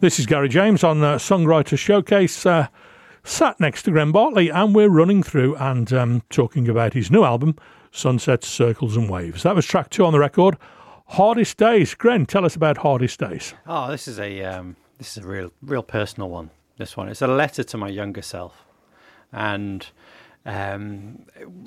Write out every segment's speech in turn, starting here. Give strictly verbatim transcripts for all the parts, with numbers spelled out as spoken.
This is Gary James on uh, Songwriter Showcase, uh, sat next to Gren Bartley, and we're running through and um, talking about his new album, Sunsets, Circles and Waves. That was track two on the record, Hardest Days. Gren, tell us about Hardest Days. Oh, this is a um, this is a real real personal one. This one, it's a letter to my younger self, and um,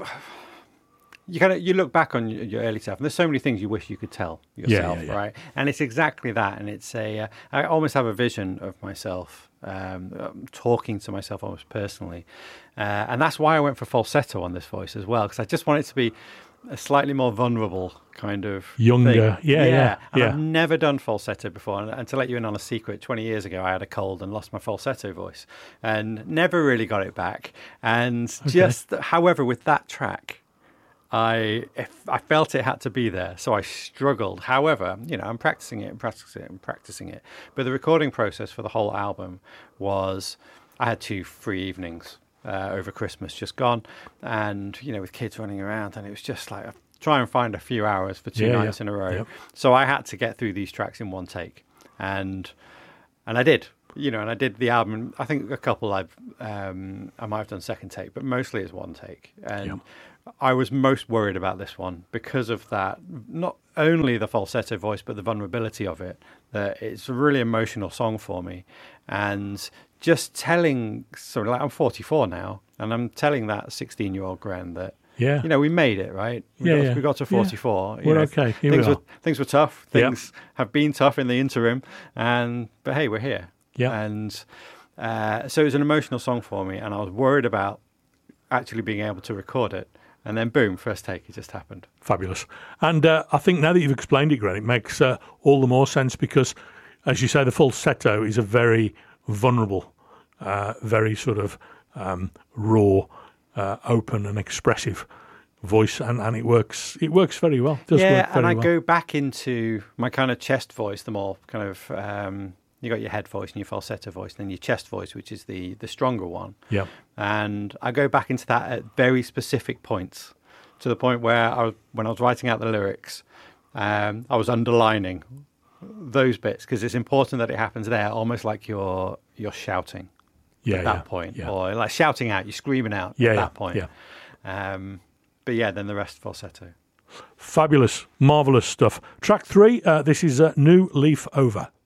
you kind of you look back on your, your early self, and there's so many things you wish you could tell yourself, yeah, yeah, yeah. right? And it's exactly that. And it's a uh, I almost have a vision of myself um, talking to myself almost personally, uh, and that's why I went for falsetto on this voice as well, because I just want it to be a slightly more vulnerable kind of younger, thing. yeah, yeah, yeah. And yeah. I've never done falsetto before, and, and to let you in on a secret, twenty years ago I had a cold and lost my falsetto voice, and never really got it back. And okay. just, however, with that track, I if I felt it had to be there, so I struggled. However, you know, I'm practicing it and practicing it and practicing it. But the recording process for the whole album was, I had two free evenings uh, over Christmas just gone, and you know, with kids running around, and it was just like, try and find a few hours for two yeah, nights yeah. in a row. Yep. So I had to get through these tracks in one take, and and I did. You know, and I did the album. I think a couple I've um, I might have done second take, but mostly it's one take. And yep. I was most worried about this one because of that. Not only the falsetto voice, but the vulnerability of it. That it's a really emotional song for me, and just telling. So like I'm forty-four now, and I'm telling that sixteen-year-old Gren that. Yeah. You know, we made it, right? We, yeah, got, yeah. we got to forty-four. Yeah. You We're know, okay. Here things we were things were tough. Things yep. have been tough in the interim, and but hey, we're here. Yeah. And uh, so it was an emotional song for me, and I was worried about actually being able to record it. And then, boom, first take, it just happened. Fabulous. And uh, I think now that you've explained it, Gren, it makes uh, all the more sense because, as you say, the falsetto is a very vulnerable, uh, very sort of um, raw, uh, open and expressive voice, and, and it works it works very well. It does yeah, work very and I well. go back into my kind of chest voice, the more kind of... Um, you got your head voice and your falsetto voice, and then your chest voice, which is the, the stronger one. Yeah. And I go back into that at very specific points, to the point where I was, when I was writing out the lyrics, um, I was underlining those bits because it's important that it happens there, almost like you're you're shouting yeah, at that yeah, point, yeah. or like shouting out, you're screaming out yeah, at yeah, that point. Yeah. Um, but yeah, then the rest falsetto. Fabulous, marvellous stuff. Track three, uh, this is uh, New Leaf Over.